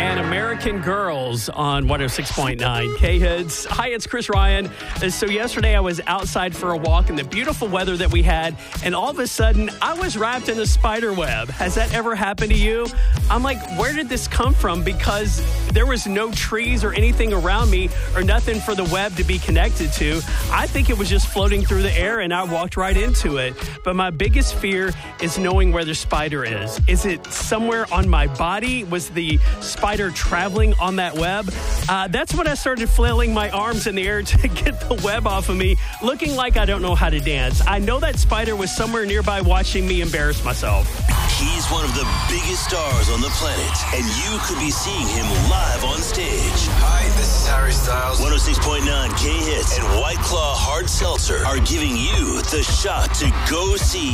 and American Girls on 106.9 K-Hits. Hi, it's Chris Ryan. So yesterday I was outside for a walk in the beautiful weather that we had, and all of a sudden I was wrapped in a spider web. Has that ever happened to you? I'm like, where did this come from? Because there was no trees or anything around me or nothing for the web to be connected to. I think it was just floating through the air and I walked right into it. But my biggest fear is knowing where the spider is. Is it somewhere on my body? Was the spider traveling on that web? That's when I started flailing my arms in the air to get the web off of me, looking like I don't know how to dance. I know that spider was somewhere nearby watching me embarrass myself. He's one of the biggest stars on the planet, and you could be seeing him live on stage. Hi, this is Harry Styles. 106.9 K-Hits and White Claw Hard Seltzer are giving you the shot to go see